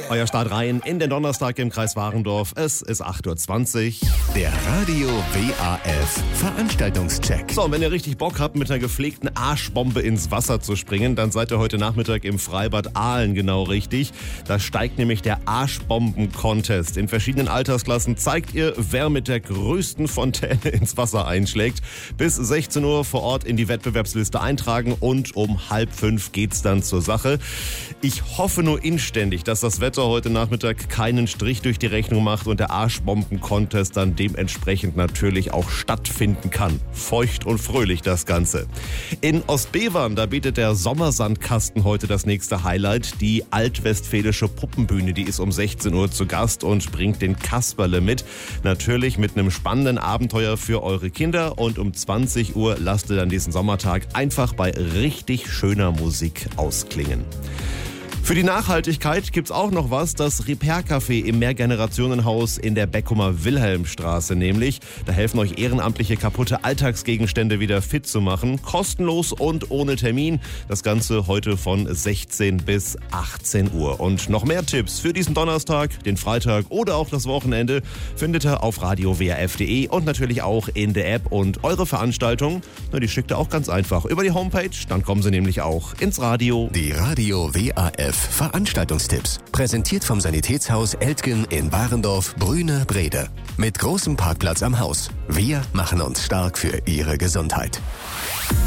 Euer Start rein in den Donnerstag im Kreis Warendorf. Es ist 8:20 Uhr. Der Radio WAF Veranstaltungscheck. So, und wenn ihr richtig Bock habt, mit einer gepflegten Arschbombe ins Wasser zu springen, dann seid ihr heute Nachmittag im Freibad Aalen genau richtig. Da steigt nämlich der Arschbomben-Contest. In verschiedenen Altersklassen zeigt ihr, wer mit der größten Fontäne ins Wasser einschlägt. Bis 16 Uhr vor Ort in die Wettbewerbsliste eintragen und um 4:30 geht's dann zur Sache. Ich hoffe nur inständig, dass das Wetter heute Nachmittag keinen Strich durch die Rechnung macht und der Arschbomben-Contest dann dementsprechend natürlich auch stattfinden kann. Feucht und fröhlich das Ganze. In Ostbevern, da bietet der Sommersandkasten heute das nächste Highlight. Die altwestfälische Puppenbühne, die ist um 16 Uhr zu Gast und bringt den Kasperle mit. Natürlich mit einem spannenden Abenteuer für eure Kinder. Und um 20 Uhr lasst ihr dann diesen Sommertag einfach bei richtig schöner Musik ausklingen. Für die Nachhaltigkeit gibt's auch noch was, das Repair-Café im Mehrgenerationenhaus in der Beckumer Wilhelmstraße nämlich. Da helfen euch ehrenamtliche kaputte Alltagsgegenstände wieder fit zu machen. Kostenlos und ohne Termin. Das Ganze heute von 16 bis 18 Uhr. Und noch mehr Tipps für diesen Donnerstag, den Freitag oder auch das Wochenende findet ihr auf radiowrf.de und natürlich auch in der App. Und eure Veranstaltung, die schickt ihr auch ganz einfach über die Homepage. Dann kommen sie nämlich auch ins Radio. Die Radio WAF Veranstaltungstipps. Präsentiert vom Sanitätshaus Eltgen in Warendorf, Brüne-Brede. Mit großem Parkplatz am Haus. Wir machen uns stark für Ihre Gesundheit.